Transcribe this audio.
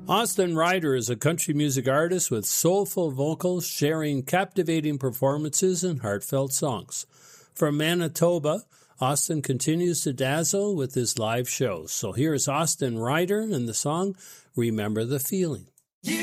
Austin Ryder is a country music artist with soulful vocals, sharing captivating performances and heartfelt songs. From Manitoba, Austin continues to dazzle with his live shows. So here's Austin Ryder and the song Remember the Feeling.